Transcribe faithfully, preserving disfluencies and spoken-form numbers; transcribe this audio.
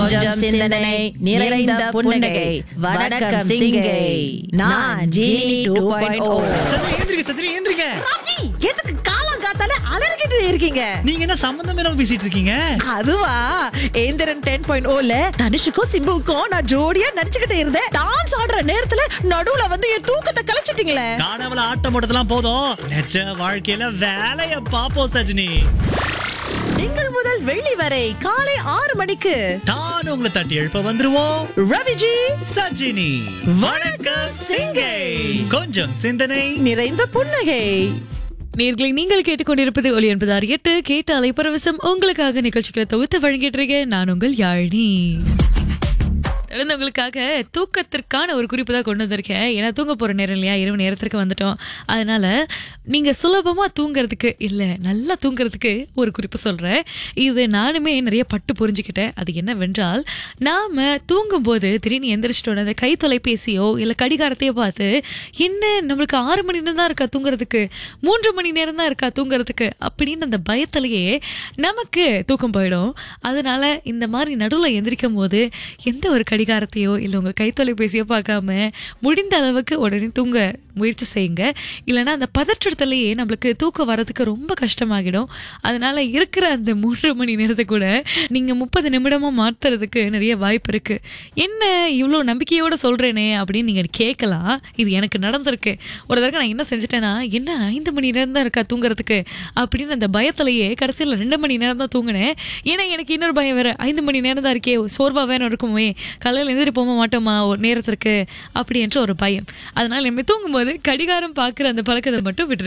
கொஞ்சம் சிந்தனை நிறைந்த புன்னகை. வணக்கம் சிங்கை. நான் ஜீனி டூ பாயிண்ட் ஓ. சத்ரி எந்திரிக்க சத்ரி எந்திரிக்க. ரவி, எதுக்கு காலம் காத்தால அலறிக்கிட்டு இருக்கீங்க? நீங்க என்ன சம்பந்தம் இல்லாம பேசிட்டு இருக்கீங்க? அதுவா, ஏந்திரன் டென் பாயிண்ட் ஓல தனுஷுக்கும் சிம்புவுக்கும் நான் ஜோடியா நடிச்சுக்கிட்டு இருந்தேன். டான்ஸ் ஆடுற நேரத்துல நடுவுல வந்து என் தூக்கத்தை கலைச்சிட்டீங்களே. காணவல ஆட்டம் ஓட்டதெல்லாம் போதும், நிஜ வாழ்க்கையில வேலைய பாப்போம் சஜினி. திங்கள் முதல் வெள்ளி வரை காலை ஆறு மணிக்கு நான் உங்களை தட்டி எழுப்ப வந்துருவோம். ரவிஜி சஜினி வணக்கம் சிங்கை. கொஞ்சம் சிந்தனை நிறைந்த புன்னகை. நேர்களை நீங்கள் கேட்டுக்கொண்டிருப்பது ஒலி என்பது ஆறு எட்டு கேட்ட அலைப்பரவசம் உங்களுக்காக நிகழ்ச்சிகளை தொகுத்து வழங்கிட்டு இருக்கேன். நான் உங்கள் யாழினி. தொடர்ந்து உங்களுக்காக தூக்கத்திற்கான ஒரு குறிப்பு தான் கொண்டு வந்திருக்கேன். ஏன்னா தூங்க போற நேரம் இல்லையா, இரவு நேரத்திற்கு வந்துட்டோம். அதனால நீங்க சுலபமா தூங்குறதுக்கு இல்ல நல்லா தூங்குறதுக்கு ஒரு குறிப்பு சொல்றேன். இது நானுமே நிறைய பட்டு புரிஞ்சுக்கிட்டேன். அது என்னவென்றால், நாம தூங்கும் போது திடீர்னு எந்திரிச்சிட்டோம், அந்த கை தொலைபேசியோ இல்ல கடிகாரத்தையோ பார்த்து என்ன நம்மளுக்கு ஆறு மணி நேரம் தான் இருக்கா தூங்குறதுக்கு, மூன்று மணி நேரம் தான் இருக்கா தூங்குறதுக்கு அப்படின்னு அந்த பயத்திலேயே நமக்கு தூக்கம் போயிடும். அதனால இந்த மாதிரி நடுவில் எந்திரிக்கும் போது எந்த ஒரு கடிகாரத்தையோ இல்லை உங்கள் கைத்தொலைபேசியோ பார்க்காம முடிந்த அளவுக்கு உடனே தூங்க முயற்சி செய்யுங்க. இல்லைன்னா அந்த பதற்றத்திலேயே நம்மளுக்கு தூக்கம் வர்றதுக்கு ரொம்ப கஷ்டமாகிடும். அதனால இருக்கிற அந்த மூன்று மணி நேரத்தை கூட நீங்கள் முப்பது நிமிடமாக மாற்றுறதுக்கு நிறைய வாய்ப்பு இருக்கு. என்ன இவ்வளோ நம்பிக்கையோடு சொல்கிறேனே அப்படின்னு நீங்கள் கேட்கலாம். இது எனக்கு நடந்திருக்கு. ஒரு தடவை நான் என்ன செஞ்சுட்டேன்னா, என்ன ஐந்து மணி நேரம் தான் இருக்கா தூங்குறதுக்கு அப்படின்னு அந்த பயத்திலேயே கடைசியில் ரெண்டு மணி நேரம் தான் தூங்கினேன். ஏன்னா எனக்கு இன்னொரு பயம் வேறு, ஐந்து மணி நேரம் தான் இருக்கே, சோர்வாக வேணும் இருக்குமே, காலையில் எந்திரி போக மாட்டோமா ஒரு நேரத்திற்கு அப்படின்ற ஒரு பயம். அதனால நம்ம தூங்கும்போது கடிகாரம் பார்க்குற அந்த பழக்கத்தை மட்டும் விட்டு